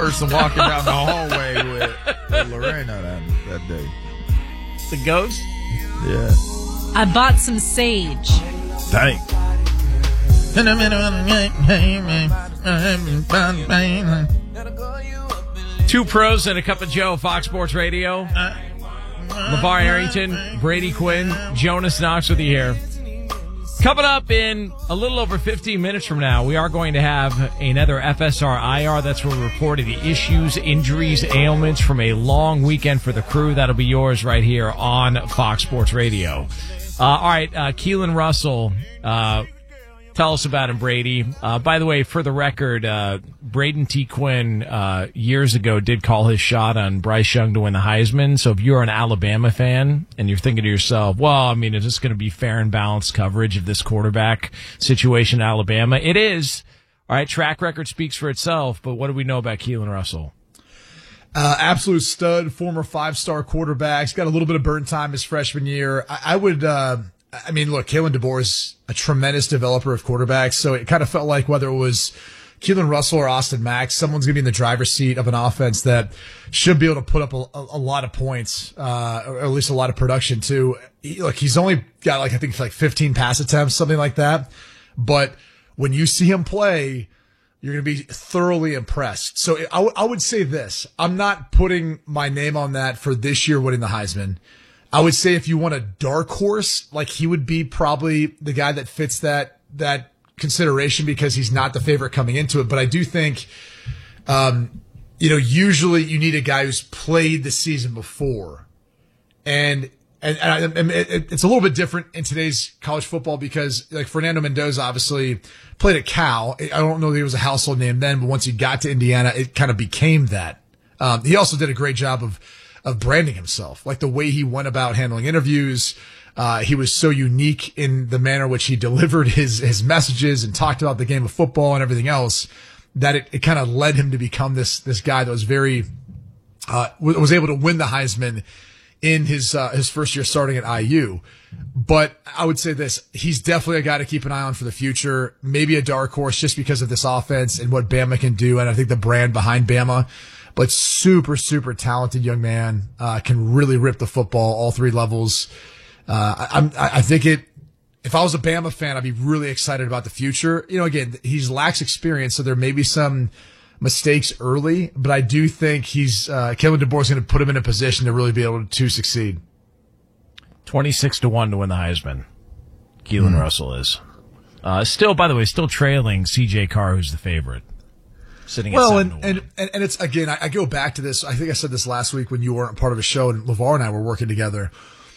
person walking down the hallway with Lorena that day. The ghost? Yeah. I bought some sage. Dang. Two pros and a cup of Joe, Fox Sports Radio. LeVar Arrington, Brady Quinn, Jonas Knox with you here. Coming up in a little over 15 minutes from now, we are going to have another FSR IR. That's where we reported the issues, injuries, ailments from a long weekend for the crew. That'll be yours right here on Fox Sports Radio. All right, Keelan Russell, tell us about him, Brady. By the way, for the record, Braden T. Quinn years ago did call his shot on Bryce Young to win the Heisman. So if you're an Alabama fan and you're thinking to yourself, well, I mean, is this going to be fair and balanced coverage of this quarterback situation in Alabama? It is. All right, track record speaks for itself, but what do we know about Keelan Russell? Absolute stud, former 5-star quarterback. He's got a little bit of burn time his freshman year. I would, look, Kalen DeBoer is a tremendous developer of quarterbacks, so it kind of felt like whether it was Keelan Russell or Austin Mack, someone's going to be in the driver's seat of an offense that should be able to put up a lot of points, or at least a lot of production too. He's only got I think 15 pass attempts, something like that. But when you see him play, you're going to be thoroughly impressed. So I would say this. I'm not putting my name on that for this year winning the Heisman. I would say if you want a dark horse, he would be probably the guy that fits that consideration because he's not the favorite coming into it. But I do think, usually you need a guy who's played the season before. And it's a little bit different in today's college football because Fernando Mendoza obviously played at Cal. I don't know that he was a household name then, but once he got to Indiana, it kind of became that. He also did a great job of branding himself, the way he went about handling interviews. He was so unique in the manner which he delivered his messages and talked about the game of football and everything else that it kind of led him to become this guy that was was able to win the Heisman in his first year starting at IU. But I would say this, he's definitely a guy to keep an eye on for the future, maybe a dark horse just because of this offense and what Bama can do. And I think the brand behind Bama, but super, super talented young man, can really rip the football all three levels. I think if I was a Bama fan, I'd be really excited about the future. Again, he's lacks experience, so there may be some mistakes early, but I do think Kalen DeBoer is going to put him in a position to really be able to succeed. 26-1 to win the Heisman. Keelan Russell is. Still trailing C.J. Carr, who's the favorite. Sitting at 7-1. And it's, again, I go back to this. I think I said this last week when you weren't part of a show and LeVar and I were working together.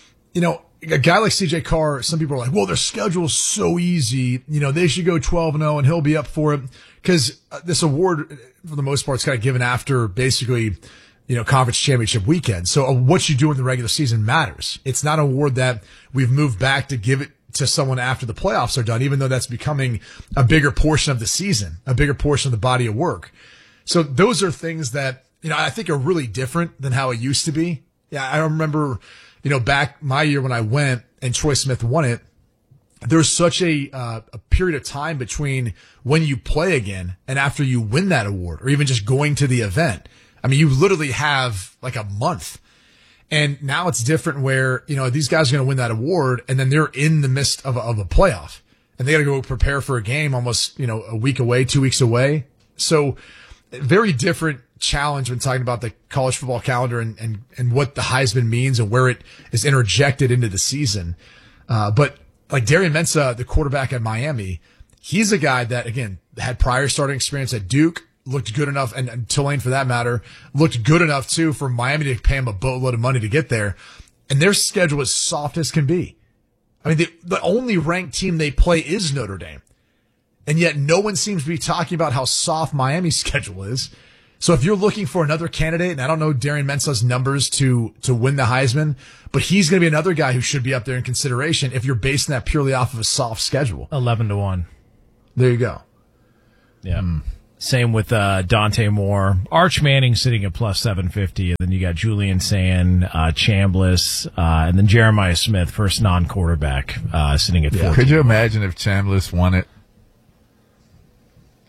A guy like C.J. Carr, some people are like, well, their schedule's so easy. They should go 12-0 and he'll be up for it. Because this award, for the most part, is kind of given after basically, conference championship weekend. So what you do in the regular season matters. It's not an award that we've moved back to give it to someone after the playoffs are done, even though that's becoming a bigger portion of the season, a bigger portion of the body of work. So those are things that, I think are really different than how it used to be. Yeah, I remember, back my year when I went and Troy Smith won it, there's such a period of time between when you play again and after you win that award or even just going to the event. I mean, you literally have a month. And now it's different where, these guys are going to win that award and then they're in the midst of a playoff and they got to go prepare for a game almost, a week away, 2 weeks away. So very different challenge when talking about the college football calendar and what the Heisman means and where it is interjected into the season. But Darian Mensah, the quarterback at Miami, he's a guy that, again, had prior starting experience at Duke, looked good enough, and Tulane for that matter, looked good enough too for Miami to pay him a boatload of money to get there. And their schedule is soft as can be. I mean, the only ranked team they play is Notre Dame. And yet no one seems to be talking about how soft Miami's schedule is. So if you're looking for another candidate, and I don't know Darian Mensah's numbers to win the Heisman, but he's going to be another guy who should be up there in consideration if you're basing that purely off of a soft schedule. 11-1. There you go. Yeah. Same with Dante Moore. Arch Manning sitting at plus 750, and then you got Julian Sand, Chambliss, and then Jeremiah Smith, first non-quarterback, sitting at 14. Could you imagine if Chambliss won it?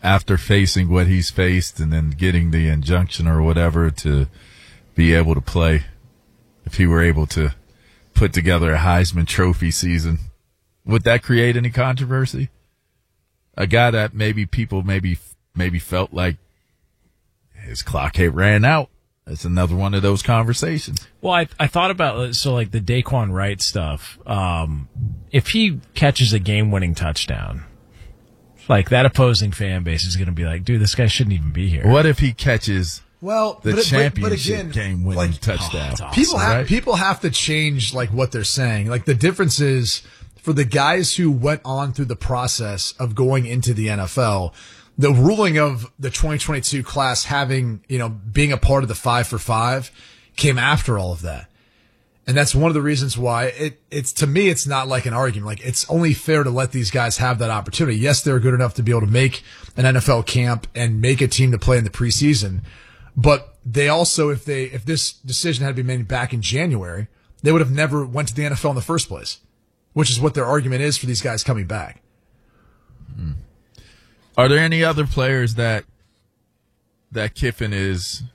after facing what he's faced and then getting the injunction or whatever to be able to play, if he were able to put together a Heisman Trophy season, would that create any controversy? A guy that maybe people maybe felt like his clock had ran out. That's another one of those conversations. Well, I thought about, so like the Daquan Wright stuff. If he catches a game-winning touchdown, like that opposing fan base is going to be like, dude, this guy shouldn't even be here. What if he catches the championship game-winning touchdown? Awesome, people have to change like what they're saying. Like the difference is for the guys who went on through the process of going into the NFL, the ruling of the 2022 class having, being a part of the 5 for 5 came after all of that. And that's one of the reasons why it's to me, it's not like an argument. Like it's only fair to let these guys have that opportunity. Yes, they're good enough to be able to make an NFL camp and make a team to play in the preseason. But they also, if this decision had been made back in January, they would have never went to the NFL in the first place, which is what their argument is for these guys coming back. Are there any other players that Kiffin is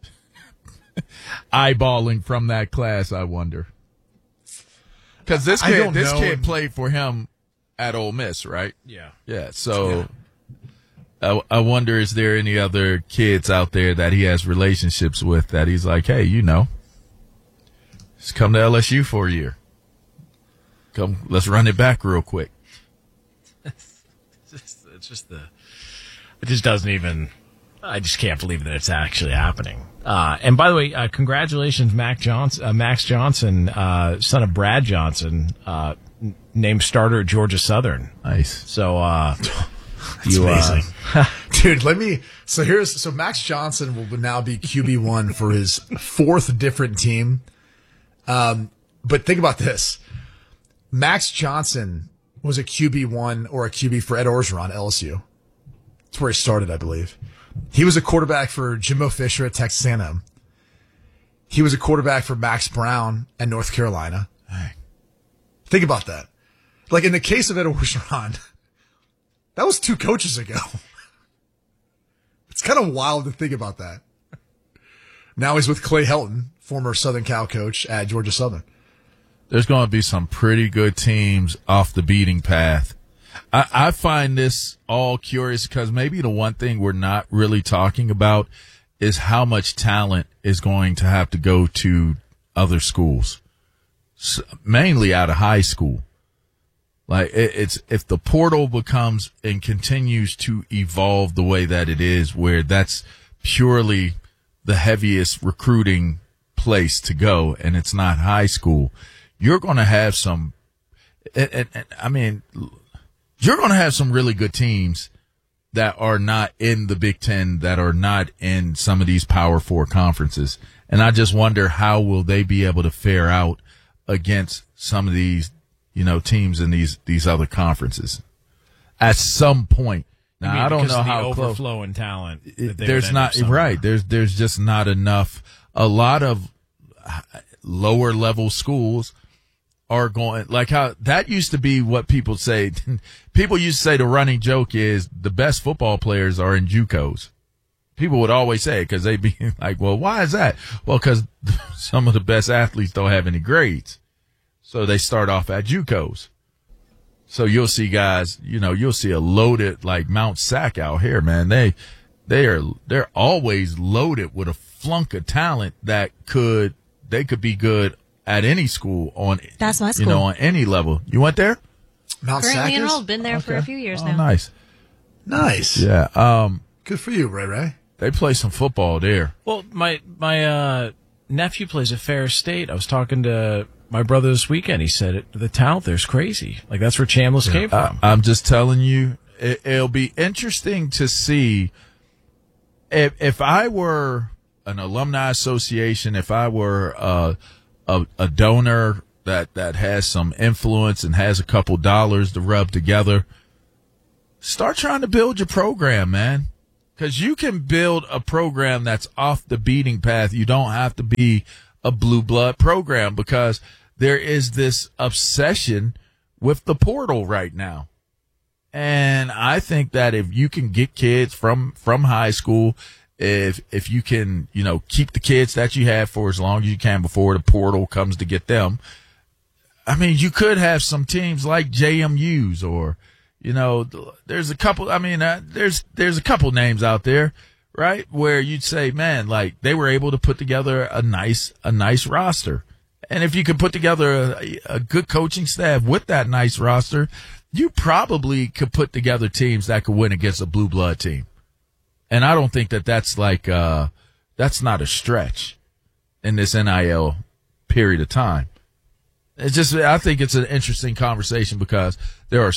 eyeballing from that class, I wonder? Because this kid played for him at Ole Miss, right? Yeah. Yeah. So I wonder, is there any other kids out there that he has relationships with that he's like, hey, just come to LSU for a year. Come, let's run it back real quick. It just doesn't even, I just can't believe that it's actually happening. And by the way, congratulations, Max Johnson, son of Brad Johnson, named starter at Georgia Southern. Nice. So, that's amazing. Dude, so Max Johnson will now be QB1 for his 4th different team. But think about this. Max Johnson was a QB1 or a QB for Ed Orgeron, LSU. That's where he started, I believe. He was a quarterback for Jimbo Fisher at Texas A&M. He was a quarterback for Max Brown at North Carolina. Hey. Think about that. Like in the case of Ed Orgeron, that was 2 coaches ago. It's kind of wild to think about that. Now he's with Clay Helton, former Southern Cal coach at Georgia Southern. There's going to be some pretty good teams off the beating path. I find this all curious because maybe the one thing we're not really talking about is how much talent is going to have to go to other schools, mainly out of high school. Like it's if the portal becomes and continues to evolve the way that it is, where that's purely the heaviest recruiting place to go, and it's not high school, you're going to have some. You're going to have some really good teams that are not in the Big Ten, that are not in some of these Power 4 conferences. And I just wonder how will they be able to fare out against some of these, teams in these other conferences at some point. Now, I don't know how overflow in talent. There's not, right. There's just not enough. A lot of lower level schools are going, like how that used to be what people say. People used to say the running joke is the best football players are in JUCOs. People would always say it because they'd be like, well, why is that? Well, because some of the best athletes don't have any grades. So they start off at JUCOs. So you'll see guys, you'll see a loaded like Mount Sac out here, man. They're always loaded with a flunk of talent that they could be good at any school that's my school. On any level. You went there? Mount Sac. Currently enrolled, been there for a few years now. Nice. Yeah. Good for you, Ray. They play some football there. Well, my nephew plays at Ferris State. I was talking to my brother this weekend. He said the talent there's crazy. Like that's where Chambliss came from. I'm just telling you, it'll be interesting to see if I were an alumni association, if I were a donor that has some influence and has a couple dollars to rub together, start trying to build your program, man. Because you can build a program that's off the beating path. You don't have to be a blue blood program because there is this obsession with the portal right now. And I think that if you can get kids from high school, if you can, keep the kids that you have for as long as you can before the portal comes to get them, I mean, you could have some teams like JMU's or, there's a couple, there's a couple names out there, right? Where you'd say, man, like they were able to put together a nice roster. And if you could put together a good coaching staff with that nice roster, you probably could put together teams that could win against a blue blood team. And I don't think that's that's not a stretch in this NIL period of time. I think it's an interesting conversation because there's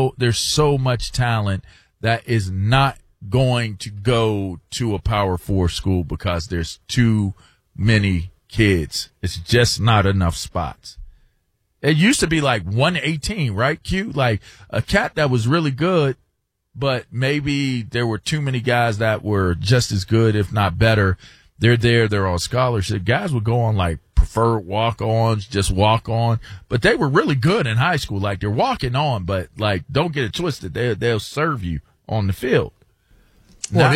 so much talent that is not going to go to a Power 4 school because there's too many kids. It's just not enough spots. It used to be like 118, right, Q? Like a cat that was really good, but maybe there were too many guys that were just as good, if not better. They're on scholarship. Guys would go on like preferred walk-ons, just walk on, but they were really good in high school. Like they're walking on, but like don't get it twisted. They'll serve you on the field. Well,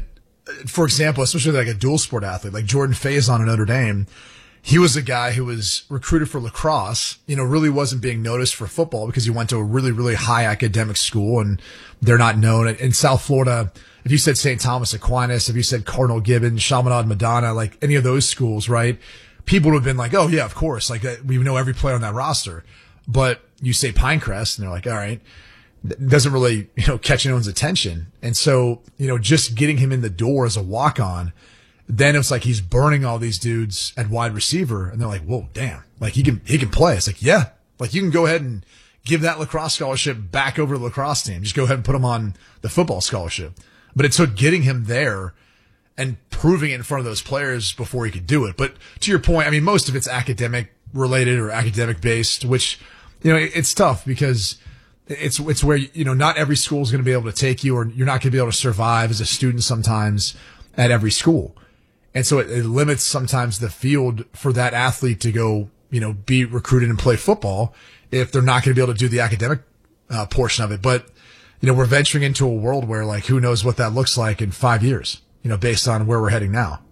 for example, especially like a dual sport athlete, like Jordan Faison at Notre Dame, he was a guy who was recruited for lacrosse, really wasn't being noticed for football because he went to a really, really high academic school and they're not known. In South Florida, if you said St. Thomas Aquinas, if you said Cardinal Gibbons, Chaminade Madonna, like any of those schools, right? People would have been like, oh yeah, of course. Like we know every player on that roster. But you say Pinecrest and they're like, all right, it doesn't really, catch anyone's attention. And so, just getting him in the door as a walk-on, then it's like he's burning all these dudes at wide receiver, and they're like, "Whoa, damn! Like he can play." It's like, yeah, like you can go ahead and give that lacrosse scholarship back over to the lacrosse team. Just go ahead and put him on the football scholarship. But it took getting him there and proving it in front of those players before he could do it. But to your point, I mean, most of it's academic related or academic based, which it's tough because it's where not every school is going to be able to take you, or you're not going to be able to survive as a student sometimes at every school. And so it limits sometimes the field for that athlete to go, be recruited and play football if they're not going to be able to do the academic portion of it. But, we're venturing into a world where like, who knows what that looks like in 5 years, based on where we're heading now.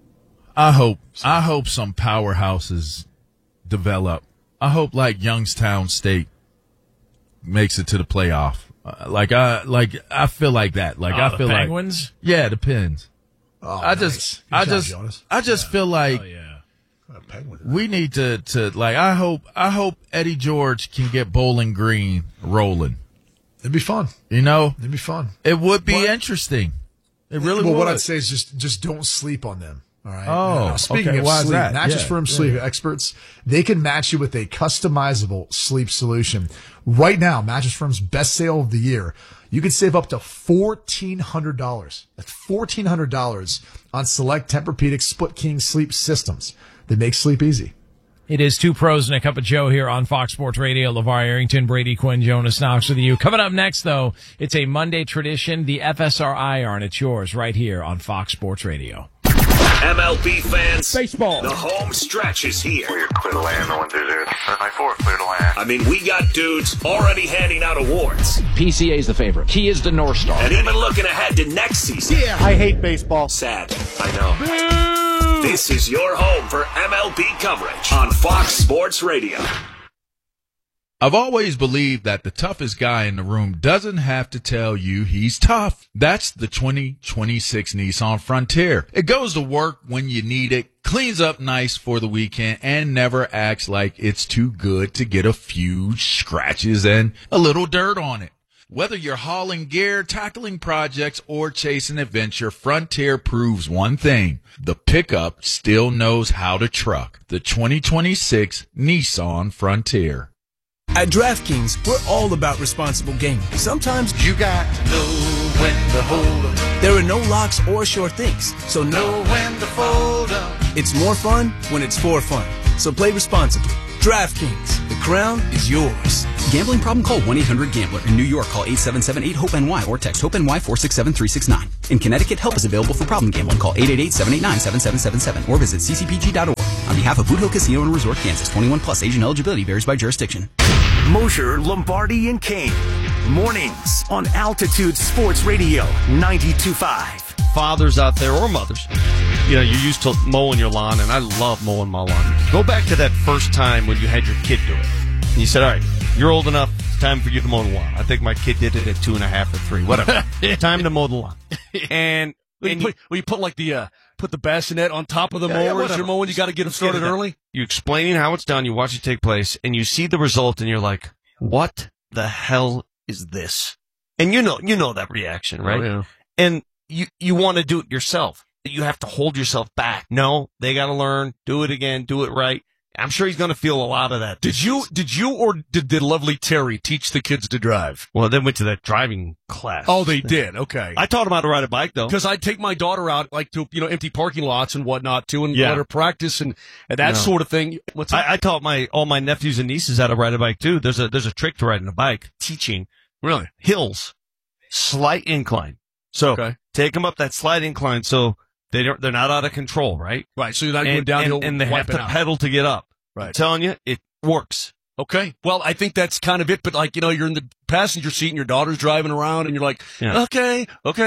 I hope some powerhouses develop. I hope like Youngstown State makes it to the playoff. I feel like that. Like I feel the like Penguins? Yeah, the Pens. Oh, I nice. just feel like we need to I hope Eddie George can get Bowling Green rolling. It'd be fun. It'd be fun. It would be interesting. It really would. Well, what I'd say is just don't sleep on them. All right. Oh, speaking of sleep, Mattress Firm sleep experts, they can match you with a customizable sleep solution. Right now, Mattress Firm's best sale of the year. You can save up to $1,400. That's $1,400 on select Tempur-Pedic Split King sleep systems. They make sleep easy. It is Two Pros and a Cup of Joe here on Fox Sports Radio. LeVar Arrington, Brady Quinn, Jonas Knox with you. Coming up next, though, it's a Monday tradition, the FSR Iron. It's yours right here on Fox Sports Radio. MLB fans, baseball. The home stretch is here. We're clear to land, 1-2-0. 9-4, clear to land. I mean, we got dudes already handing out awards. PCA's the favorite. He is the North Star. And even looking ahead to next season. Yeah, I hate baseball. Sad, I know. This is your home for MLB coverage on Fox Sports Radio. I've always believed that the toughest guy in the room doesn't have to tell you he's tough. That's the 2026 Nissan Frontier. It goes to work when you need it, cleans up nice for the weekend, and never acts like it's too good to get a few scratches and a little dirt on it. Whether you're hauling gear, tackling projects, or chasing adventure, Frontier proves one thing. The pickup still knows how to truck. The 2026 Nissan Frontier. At DraftKings, we're all about responsible gaming. Sometimes you got to know when to hold up. There are no locks or sure things, so know when to fold up. It's more fun when it's for fun. So play responsibly. DraftKings, the crown is yours. Gambling problem? Call 1-800-GAMBLER. In New York, call 877-8-HOPE-NY or text HOPE-NY 467-369. In Connecticut, help is available for problem gambling. Call 888-789-7777 or visit ccpg.org. On behalf of Boot Hill Casino and Resort, Kansas, 21 plus, age and eligibility varies by jurisdiction. Mosher, Lombardi, and Kane. Mornings on Altitude Sports Radio 92.5. Fathers out there or mothers, you're used to mowing your lawn, and I love mowing my lawn. Go back to that first time when you had your kid do it. And you said, all right, you're old enough, it's time for you to mow the lawn. I think my kid did it at 2.5 or 3, whatever. Time to mow the lawn. And you put the bassinet on top of the mower as you're mowing, you got to get them started early. You explaining how it's done, you watch it take place, and you see the result, and you're like, what the hell is this? And you know that reaction, right? Oh, yeah. And you want to do it yourself. You have to hold yourself back. No, they got to learn, do it again, do it right. I'm sure he's going to feel a lot of that. Did you or did lovely Terry teach the kids to drive? Well, they went to that driving class. Oh, they did. Okay. I taught them how to ride a bike, though. Because I'd take my daughter out, to empty parking lots and whatnot, too, and let her practice and that sort of thing. I taught all my nephews and nieces how to ride a bike, too. There's a trick to riding a bike. Teaching. Really? Hills. Slight incline. So take them up that slight incline so they're not out of control, right? Right. So you're not going downhill and they have to pedal to get up. Right. I'm telling you, it works. Okay. Well, I think that's kind of it. But you're in the passenger seat and your daughter's driving around and you're like, okay,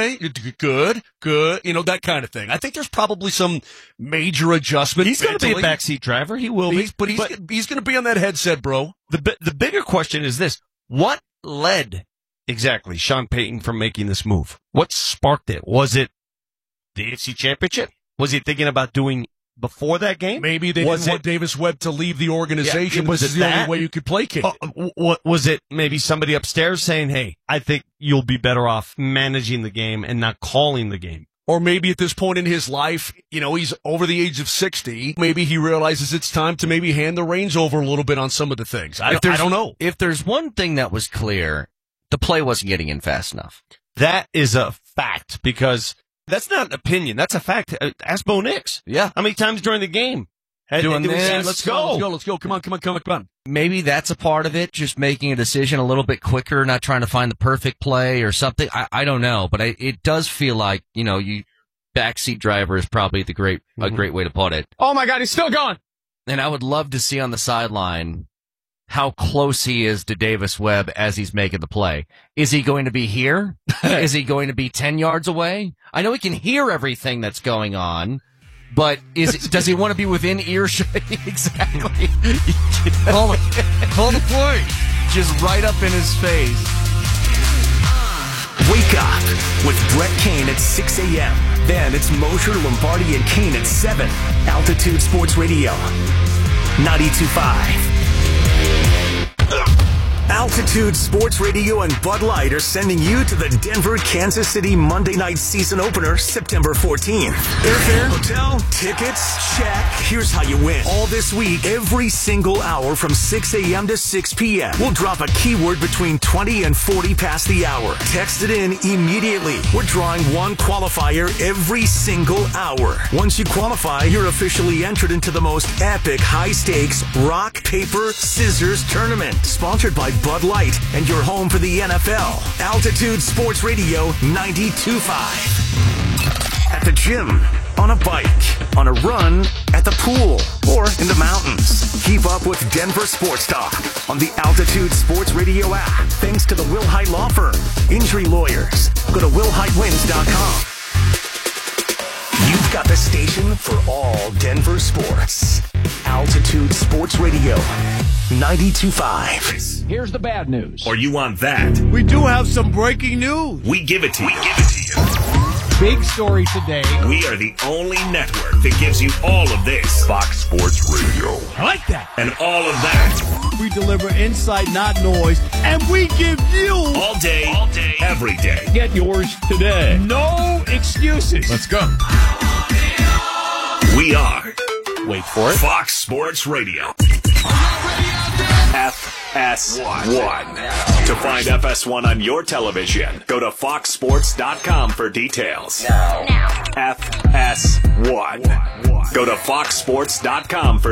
good. That kind of thing. I think there's probably some major adjustment. He's going to be a backseat driver. He will be. But he's going to be on that headset, bro. The bigger question is this. What led exactly Sean Payton from making this move? What sparked it? Was it the AFC Championship? Was he thinking about doing before that game? Maybe they didn't want Davis Webb to leave the organization. Was it the only way you could placate it? Was it maybe somebody upstairs saying, hey, I think you'll be better off managing the game and not calling the game? Or maybe at this point in his life, he's over the age of 60. Maybe he realizes it's time to maybe hand the reins over a little bit on some of the things. I don't know. If there's one thing that was clear, the play wasn't getting in fast enough. That is a fact, because that's not an opinion. That's a fact. Ask Bo Nix. Yeah. How many times during the game? Doing this. Let's go. Come on. Maybe that's a part of it, just making a decision a little bit quicker, not trying to find the perfect play or something. I don't know, but it does feel like, backseat driver is probably a great way to put it. Oh my God, he's still going. And I would love to see on the sideline how close he is to Davis Webb as he's making the play. Is he going to be here? Is he going to be 10 yards away? I know he can hear everything that's going on, but does he want to be within earshot? Exactly. Call the play. Just right up in his face. Wake up with Brett Kane at 6 a.m. Then it's Mosher, Lombardi, and Kane at 7. Altitude Sports Radio 92.5. Altitude Sports Radio and Bud Light are sending you to the Denver, Kansas City Monday night season opener, September 14th. Airfare, hotel, tickets, check. Here's how you win. All this week, every single hour from 6 a.m. to 6 p.m. We'll drop a keyword between 20 and 40 past the hour. Text it in immediately. We're drawing one qualifier every single hour. Once you qualify, you're officially entered into the most epic high-stakes rock, paper, scissors tournament. Sponsored by Bud Light and your home for the NFL. Altitude Sports Radio 92.5. At the gym, on a bike, on a run, at the pool, or in the mountains. Keep up with Denver Sports Talk on the Altitude Sports Radio app. Thanks to the Will Hite Law Firm. Injury lawyers. Go to willhitewins.com. You've got the station for all Denver sports. Altitude Sports Radio 92.5. Here's the bad news. Or you want that? We do have some breaking news. We give it to you. Big story today. We are the only network that gives you all of this. Fox Sports Radio. I like that. And all of that. We deliver insight, not noise. And we give you all day, every day. Get yours today. No excuses. Let's go. We are, wait for it, Fox Sports Radio. FS1. To find FS1 on your television, go to foxsports.com for details. Now. FS1. Go to foxsports.com for